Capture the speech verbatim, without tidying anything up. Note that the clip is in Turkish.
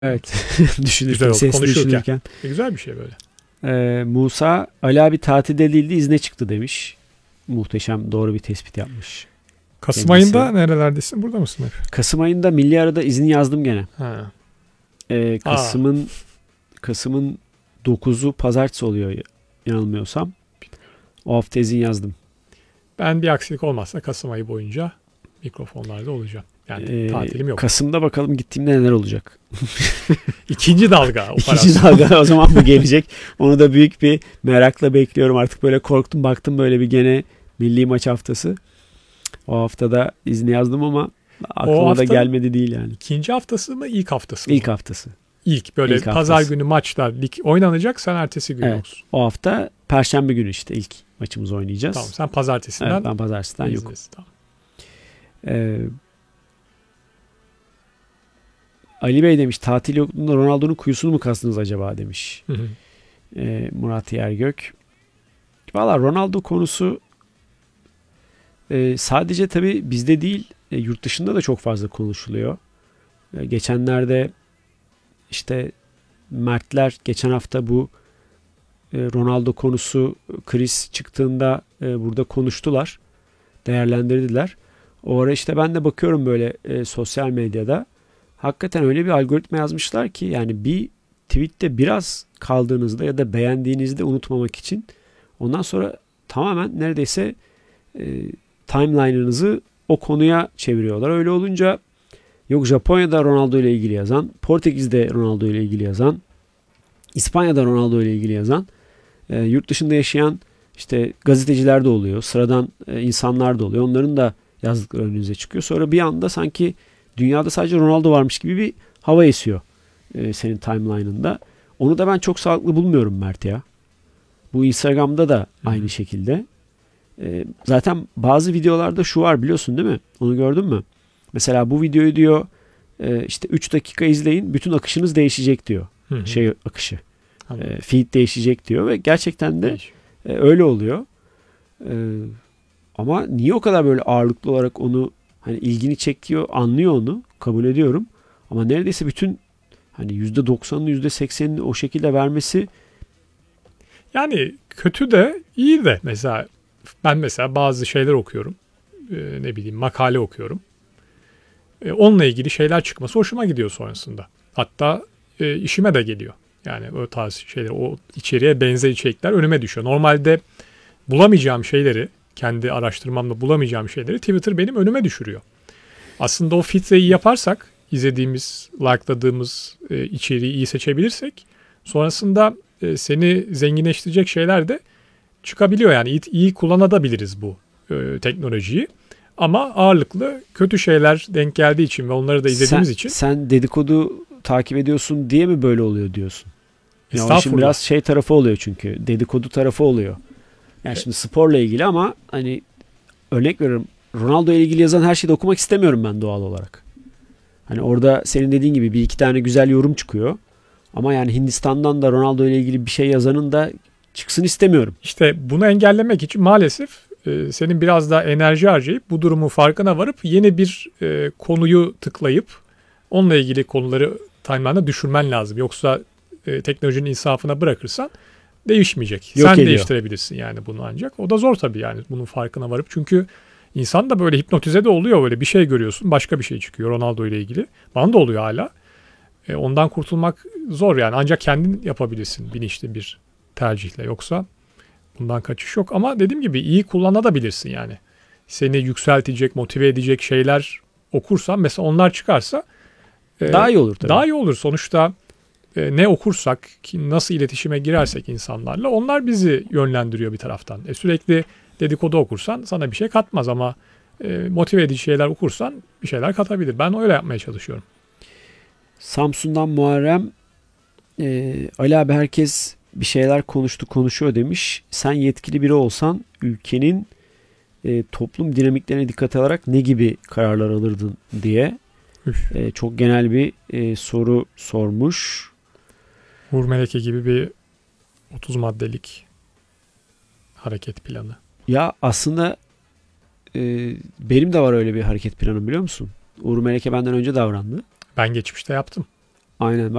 Evet. Düşünürken, Güzel oldu. sesli Konuşurken. düşünürken. E, güzel bir şey böyle. Ee, Musa, Ali abi tatilde değildi, izne çıktı demiş. Muhteşem, doğru bir tespit yapmış. Kasım Kendisi. ayında nerelerdesin? Burada mısın hep? Kasım ayında milli arada izni yazdım gene. Ha. Ee, Kasım'ın Kasım'ın dokuzu pazartesi oluyor yanılmıyorsam. O hafta izin yazdım. Ben bir aksilik olmazsa Kasım ayı boyunca mikrofonlarda olacağım. Yani Ee, tatilim yok. Kasım'da bakalım gittiğimde neler olacak. İkinci dalga operasyon. İkinci dalga o zaman bu gelecek. Onu da büyük bir merakla bekliyorum. Artık böyle korktum, baktım böyle bir gene milli maç haftası. O haftada izni yazdım ama aklıma hafta, da gelmedi değil yani. İkinci haftası mı, ilk haftası mı? İlk haftası. İlk böyle İlk pazar haftası. günü maçlar lig oynanacak, sen ertesi gün Evet. yoksun. O hafta Perşembe günü işte ilk maçımızı oynayacağız. Tamam, sen pazartesinden. Evet, ben pazartesiden yokum. Tamam. Ee, Ali Bey demiş, tatil yokluğunda Ronaldo'nun kuyusunu mu kastınız acaba demiş. Hı hı. Ee, Murat Yergök. Valla Ronaldo konusu e, sadece tabii bizde değil, e, yurt dışında da çok fazla konuşuluyor. E, geçenlerde işte Mertler geçen hafta bu e, Ronaldo konusu kriz çıktığında e, burada konuştular. Değerlendirdiler. O ara işte ben de bakıyorum böyle e, sosyal medyada. Hakikaten öyle bir algoritma yazmışlar ki yani bir tweette biraz kaldığınızda ya da beğendiğinizde unutmamak için ondan sonra tamamen neredeyse e, timeline'ınızı o konuya çeviriyorlar. Öyle olunca yok Japonya'da Ronaldo ile ilgili yazan, Portekiz'de Ronaldo ile ilgili yazan, İspanya'da Ronaldo ile ilgili yazan, e, yurt dışında yaşayan işte gazeteciler de oluyor, sıradan e, insanlar da oluyor. Onların da yazdıkları önünüze çıkıyor. Sonra bir anda sanki dünyada sadece Ronaldo varmış gibi bir hava esiyor e, senin timeline'ında. Onu da ben çok sağlıklı bulmuyorum Mert ya. Bu Instagram'da da aynı şekilde. E, zaten bazı videolarda şu var biliyorsun değil mi? Onu gördün mü? Mesela bu videoyu diyor e, işte üç dakika izleyin, bütün akışınız değişecek diyor. Hı hı. Şey akışı. E, feed değişecek diyor ve gerçekten de Değiş. e, öyle oluyor. E, ama niye o kadar böyle ağırlıklı olarak onu hani ilgini çekiyor, anlıyor onu, kabul ediyorum. Ama neredeyse bütün hani yüzde doksanını yüzde seksenini o şekilde vermesi Yani kötü de iyi de mesela ben mesela bazı şeyler okuyorum. Ee, ne bileyim makale okuyorum. Ee, onunla ilgili şeyler çıkması hoşuma gidiyor sonrasında. Hatta e, işime de geliyor. Yani o tarz şeyler, o içeriğe benzer içerikler önüme düşüyor. Normalde bulamayacağım şeyleri, kendi araştırmamla bulamayacağım şeyleri Twitter benim önüme düşürüyor. Aslında o filtreyi yaparsak, izlediğimiz, like'ladığımız e, içeriği iyi seçebilirsek sonrasında e, seni zenginleştirecek şeyler de çıkabiliyor. Yani iyi, iyi kullanabiliriz bu e, teknolojiyi. Ama ağırlıklı kötü şeyler denk geldiği için ve onları da izlediğimiz sen, için. Sen dedikodu takip ediyorsun diye mi böyle oluyor diyorsun? Ya o işin biraz şey tarafı oluyor çünkü. Dedikodu tarafı oluyor. Yani şimdi sporla ilgili ama hani örnek veriyorum, Ronaldo ile ilgili yazan her şeyi de okumak istemiyorum ben doğal olarak. Hani orada senin dediğin gibi bir iki tane güzel yorum çıkıyor. Ama yani Hindistan'dan da Ronaldo ile ilgili bir şey yazanın da çıksın istemiyorum. İşte bunu engellemek için maalesef e, senin biraz daha enerji harcayıp bu durumun farkına varıp yeni bir e, konuyu tıklayıp onunla ilgili konuları timeline'a düşürmen lazım. Yoksa e, teknolojinin insafına bırakırsan değişmeyecek. Yok Sen ediyor. değiştirebilirsin yani bunu ancak. O da zor tabii yani bunun farkına varıp. Çünkü insan da böyle hipnotize de oluyor, böyle bir şey görüyorsun başka bir şey çıkıyor Ronaldo ile ilgili. Bana da oluyor hala. E, ondan kurtulmak zor yani, ancak kendin yapabilirsin bilinçli bir tercihle, yoksa bundan kaçış yok. Ama dediğim gibi iyi kullanabilirsin yani. Seni yükseltecek, motive edecek şeyler okursan mesela, onlar çıkarsa e, daha iyi olur tabii. Daha iyi olur. Sonuçta e, ne okursak, ki nasıl iletişime girersek insanlarla, onlar bizi yönlendiriyor bir taraftan. E, sürekli dedikodu okursan sana bir şey katmaz ama e, motive edici şeyler okursan bir şeyler katabilir. Ben öyle yapmaya çalışıyorum. Samsun'dan Muharrem e, Ali abi herkes bir şeyler konuştu konuşuyor demiş. Sen yetkili biri olsan ülkenin e, toplum dinamiklerine dikkat alarak ne gibi kararlar alırdın diye e, çok genel bir e, soru sormuş. Uğur Meleke gibi bir otuz maddelik hareket planı. Ya aslında e, benim de var öyle bir hareket planım, biliyor musun? Uğur Meleke benden önce davrandı. Ben geçmişte yaptım. Aynen.